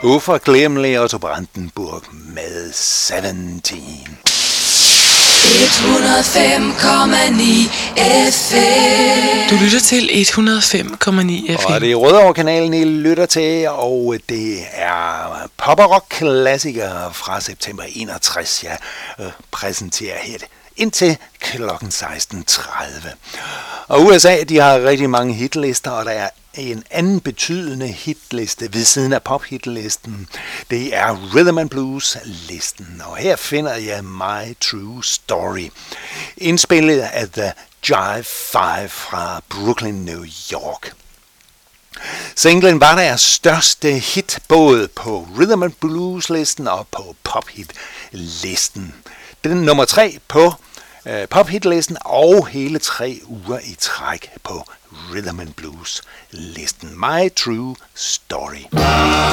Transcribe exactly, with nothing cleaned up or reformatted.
Uforglemmelig Otto Brandenburg med sytten. et hundrede og fem komma ni F M. Du lytter til et hundrede og fem komma ni F M. Og det er Rødovre-kanalen, I lytter til, og det er pop- og rock-klassikere fra september enogtres, jeg øh, præsenterer her indtil klokken seksten tredive. Og U S A, de har rigtig mange hitlister, og der er en anden betydende hitliste ved siden af pop-hitlisten. Det er Rhythm and Blues-listen, og her finder jeg My True Story, indspillet af The Jive Five fra Brooklyn, New York. Singlen var deres største hit både på Rhythm and Blues-listen og på pop-hit-listen. Den nummer tre på øh, pop-hit-listen og hele tre uger i træk på Rhythm and Blues-listen. My True Story.